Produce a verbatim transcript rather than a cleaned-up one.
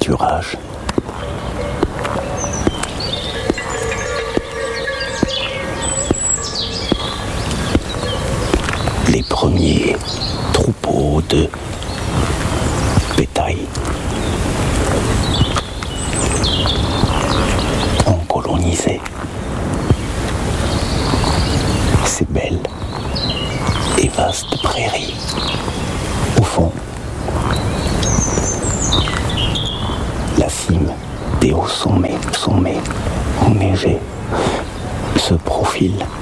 pâturage. Les premiers troupeaux de bétail ont colonisé ces belles et vastes prairies. Au fond, la cime des hauts sommets, sommets enneigés se profile